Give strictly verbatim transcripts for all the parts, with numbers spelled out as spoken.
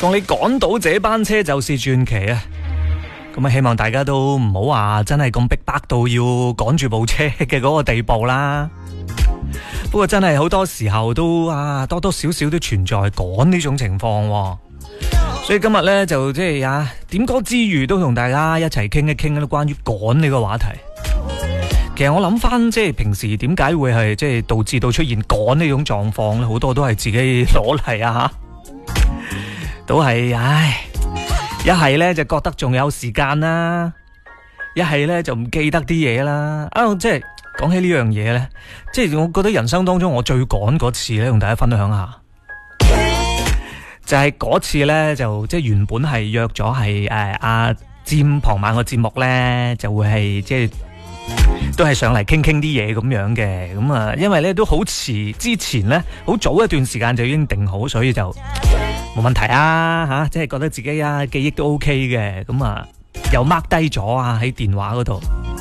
講你趕到這班車就是傳奇啊！咁啊，希望大家都唔好話真係咁逼迫到要趕住部車嘅嗰個地步啦。不過真係好多時候都啊多多少少都存在趕呢種情況喎。所以今日呢，就即係啊點歌之餘都同大家一齊傾一傾咧關於趕呢個話題。其實我諗翻即係平時點解會係即係導致到出現趕呢種狀況咧，好多都係自己攞嚟啊，都係唉，一係咧就覺得仲有時間啦，一係咧就唔記得啲嘢啦。啊，即係講起呢樣嘢咧，即係我覺得人生當中我最趕嗰次咧，同大家分享下，就係嗰次咧就即係原本係約咗係誒阿占傍晚個節目咧就會係即係。都係上嚟傾傾啲嘢咁樣嘅，咁啊，因為咧都好遲之前咧，好早一段時間就已經定好，所以就冇問題啊吓，即係覺得自己啊記憶都 OK 嘅，咁啊又 mark 低咗啊喺電話嗰度，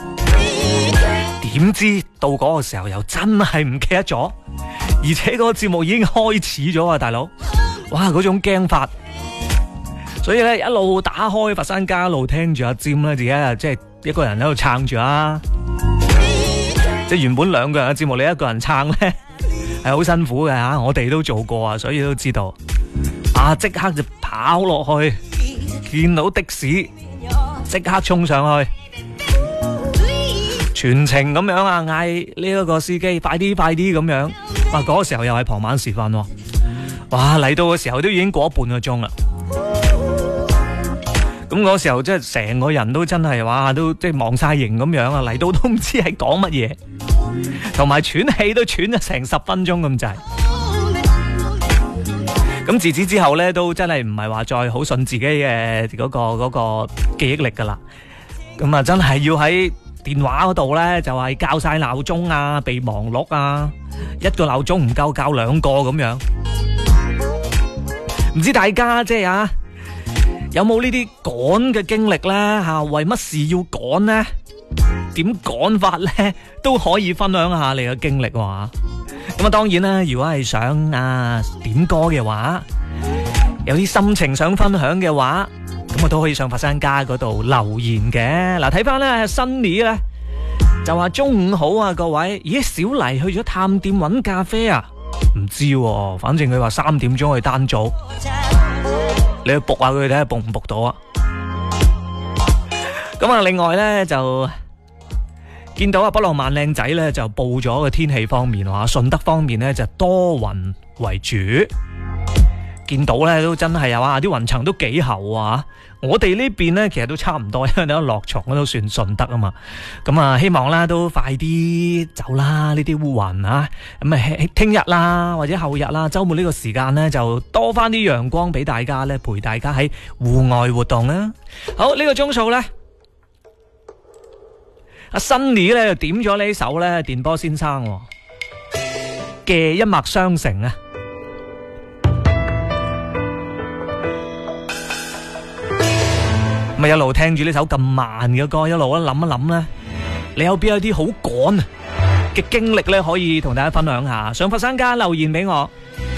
點知到嗰個時候又真係唔記得咗，而且嗰個節目已經開始咗啊，大佬，哇嗰種驚法，所以咧一路打開佛山家，一路聽住阿占咧，自己啊即係。一個人喺度撐住啊！即係原本兩個人嘅節目，你一個人撐咧係好辛苦嘅吓，我哋都做過啊，所以都知道。啊！即刻就跑落去，見到的士，即刻衝上去，全程咁樣啊嗌呢一個司機快啲快啲咁樣。哇！嗰個時候又係傍晚時分喎，哇！嚟到嘅時候都已經過半個鐘啦。咁嗰時候即係成個人都真係哇，都即係望晒形咁樣啊！嚟到都唔知係講乜嘢，同埋喘氣都喘咗成十分鐘咁滯。咁自此之後咧，都真係唔係話再好信自己嘅嗰個嗰個記憶力噶啦。咁啊，真係要喺電話嗰度咧，就係校晒鬧鐘啊、備忘錄啊，一個鬧鐘唔夠校兩個咁樣。唔知大家即係啊？有冇呢啲趕嘅經歷咧？吓，為乜事要趕呢？點趕法咧？都可以分享下你嘅經歷話。咁啊，當然啦，如果係想啊點歌嘅話，有啲心情想分享嘅話，咁我都可以上佛山家嗰度留言嘅。嗱，睇翻咧，Sunny咧就話中午好啊，各位。咦，小黎去咗探店搵咖啡啊？唔知喎，反正佢話三點鐘去單組。你去卜下佢睇下卜唔卜到啊？咁啊，另外咧就見到啊，不浪漫靚仔咧就報咗個天氣方面話，順德方面咧就多雲為主。見到咧都真係有啊，啲雲層都幾厚啊！我哋呢邊咧其實都差唔多，因為你落床都算順德啊嘛。咁啊，希望啦都快啲走啦呢啲烏雲啊！咁啊，聽日啦或者後日啦，週末呢個時間咧就多翻啲陽光俾大家咧，陪大家喺戶外活動啊！好，呢個鐘數咧，阿 Sunny 咧就點咗呢首咧電波先生嘅一脈相承啊！咪一路聽住呢首咁慢嘅歌，一路一諗一諗咧，你有邊有啲好趕嘅經歷咧，可以同大家分享下。上佛山家留言俾我。